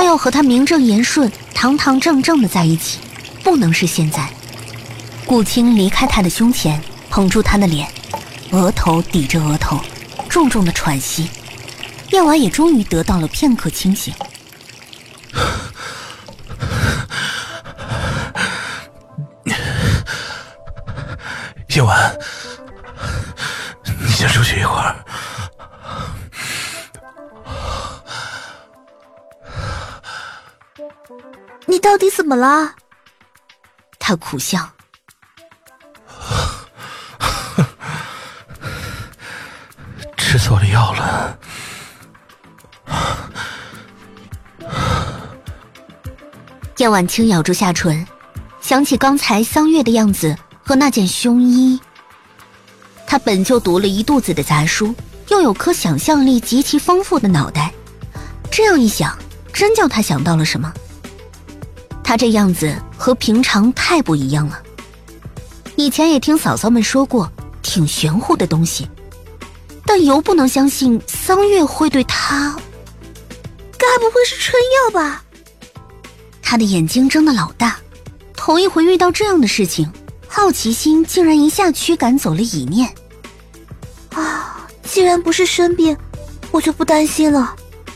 他要和他名正言顺、堂堂正正的在一起，不能是现在。顾青离开他的胸前，捧住他的脸，额头抵着额头，重重的喘息。燕婉也终于得到了片刻清醒。 燕婉，你先出去一会儿。 你到底怎么了？ 他苦笑。 吃错了药了。 燕婉轻咬住下唇，想起刚才桑月的样子和那件胸衣。他本就读了一肚子的杂书，又有颗想象力极其丰富的脑袋，这样一想，真叫他想到了什么。他这样子和平常太不一样了。以前也听嫂嫂们说过挺玄乎的东西，但犹不能相信桑月会对他。 该不会是春药吧？ 他的眼睛睁得老大，头一回遇到这样的事情，好奇心竟然一下驱赶走了蚁念。 啊，既然不是生病，我就不担心了。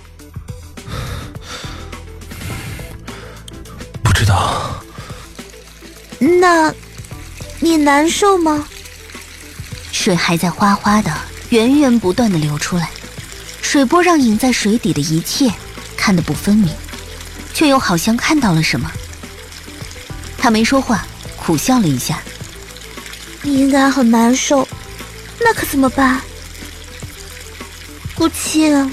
不知道。 那你难受吗？ 水还在哗哗的源源不断的流出来，水波让隐在水底的一切看得不分明，却又好像看到了什么。他没说话，苦笑了一下。 你应该很难受，那可怎么办？顾青，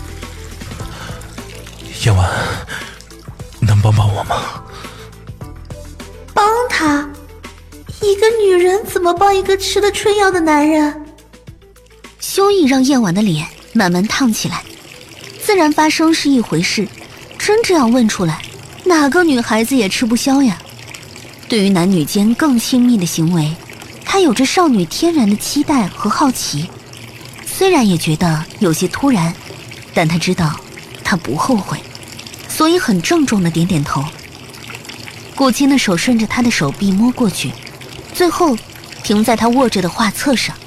燕婉，能帮帮我吗？ 帮他？一个女人怎么帮一个吃了春药的男人？ 羞意让燕婉的脸慢慢烫起来。自然发生是一回事，真这样问出来，哪个女孩子也吃不消呀。对于男女间更亲密的行为，她有着少女天然的期待和好奇。虽然也觉得有些突然，但她知道她不后悔，所以很郑重的点点头。顾青的手顺着她的手臂摸过去，最后停在她握着的画册上。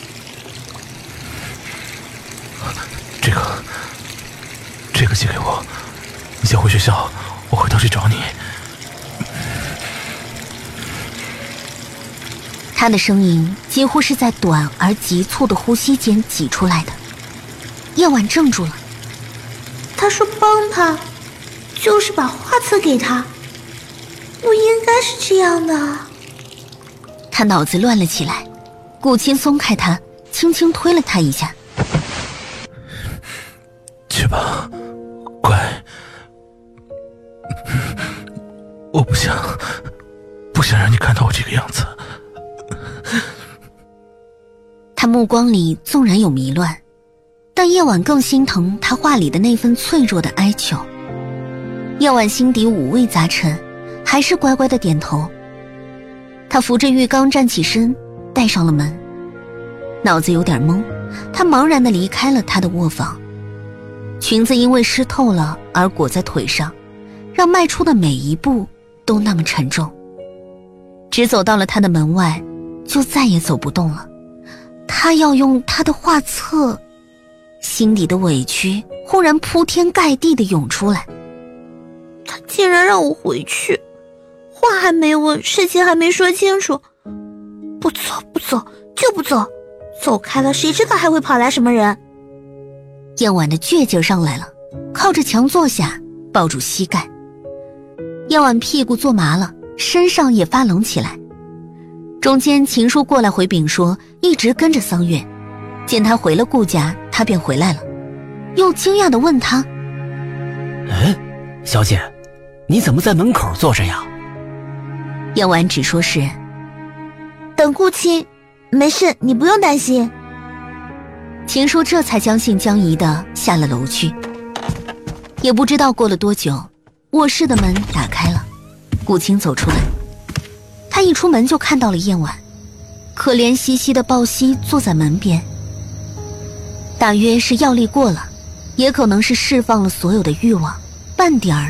这个借给我，你先回学校，我回头去找你。 他的声音几乎是在短而急促的呼吸间挤出来的。燕婉怔住了。 他说帮他，就是把画册给他，不应该是这样的。 他脑子乱了起来，顾青松开他，轻轻推了他一下。 去吧，乖。我不想让你看到我这个样子。 他目光里纵然有迷乱，但夜晚更心疼他话里的那份脆弱的哀求。夜晚心底五味杂陈，还是乖乖的点头。他扶着浴缸站起身，带上了门。脑子有点懵，他茫然地离开了他的卧房。裙子因为湿透了而裹在腿上，让迈出的每一步都那么沉重。只走到了他的门外，就再也走不动了。他要用他的画册，心底的委屈忽然铺天盖地地涌出来。 他竟然让我回去，话还没问，事情还没说清楚，不走就不走，走开了谁知道还会跑来什么人。 燕婉的倔劲上来了，靠着墙坐下，抱住膝盖。燕婉屁股坐麻了，身上也发冷起来。中间秦叔过来回禀说一直跟着桑月，见他回了顾家，他便回来了，又惊讶地问他： 小姐，你怎么在门口坐着呀？ 燕婉只说是等顾青，没事，你不用担心。 秦叔这才将信将疑地下了楼去。也不知道过了多久，卧室的门打开了，顾青走出来。他一出门就看到了燕婉，可怜兮兮的抱膝坐在门边。大约是药力过了，也可能是释放了所有的欲望，半点儿